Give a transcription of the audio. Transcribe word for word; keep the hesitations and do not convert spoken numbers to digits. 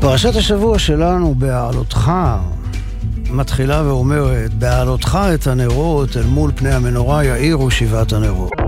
פרשת השבוע שלנו בהעלותך מתחילה ואומרת, בהעלותך את הנרות אל מול פני המנורה יאירו שבעת הנרות.